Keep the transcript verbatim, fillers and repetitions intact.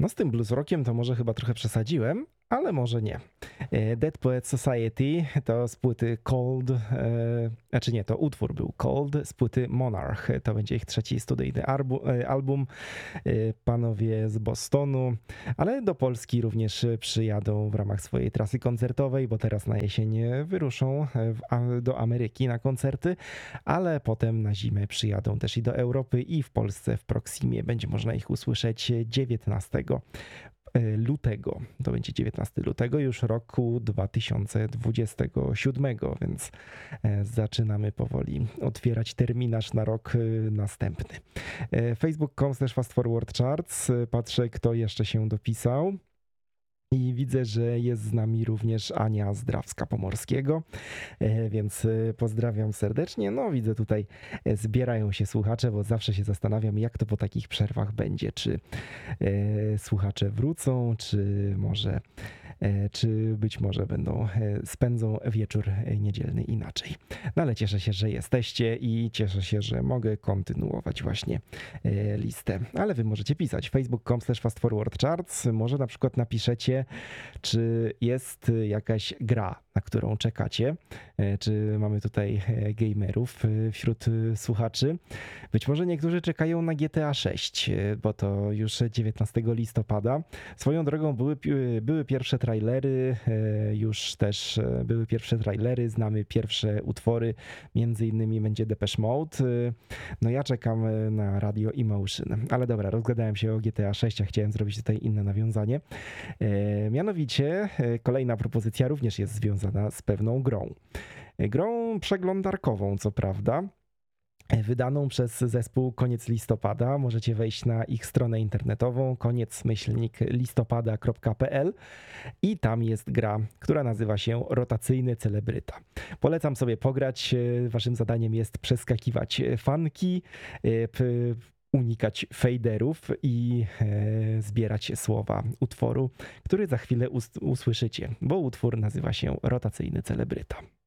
No z tym blues rockiem to może chyba trochę przesadziłem, ale może nie. E, Dead Poets Society to z płyty Cold, e, znaczy nie, to utwór był Cold z płyty Monarch. To będzie ich trzeci studyjny arbu, e, album. E, Panowie z Bostonu, ale do Polski również przyjadą w ramach swojej trasy koncertowej, bo teraz na jesień wyruszą w, a, do Ameryki na koncerty, ale potem na zimę przyjadą też i do Europy i w Polsce w Proximie będzie można ich usłyszeć dziewiętnastego lutego. To będzie dziewiętnastego lutego już roku dwa tysiące dwudziestego siódmego, więc zaczynamy powoli otwierać terminarz na rok następny. facebook kropka com slash fast forward charts. Patrzę, kto jeszcze się dopisał. I widzę, że jest z nami również Ania Zdrawska-Pomorskiego, więc pozdrawiam serdecznie. No widzę tutaj zbierają się słuchacze, bo zawsze się zastanawiam, jak to po takich przerwach będzie, czy słuchacze wrócą, czy może, czy być może będą, spędzą wieczór niedzielny inaczej. No ale cieszę się, że jesteście i cieszę się, że mogę kontynuować właśnie listę. Ale wy możecie pisać facebook kropka com slash fast forward charts, może na przykład napiszecie, czy jest jakaś gra, na którą czekacie, czy mamy tutaj gamerów wśród słuchaczy. Być może niektórzy czekają na G T A sześć, bo to już dziewiętnastego listopada. Swoją drogą były, były pierwsze trailery, już też były pierwsze trailery, znamy pierwsze utwory, między innymi będzie Depeche Mode. No ja czekam na Radio Emotion, ale dobra, rozgadałem się o G T A sześć, a chciałem zrobić tutaj inne nawiązanie. Mianowicie kolejna propozycja również jest związana z pewną grą. Grą przeglądarkową, co prawda, wydaną przez zespół Koniec Listopada. Możecie wejść na ich stronę internetową koniec myślnik listopada kropka p l i tam jest gra, która nazywa się Rotacyjny Celebryta. Polecam sobie pograć. Waszym zadaniem jest przeskakiwać fanki, unikać fejderów i e, zbierać słowa utworu, który za chwilę us- usłyszycie, bo utwór nazywa się Rotacyjny Celebryta.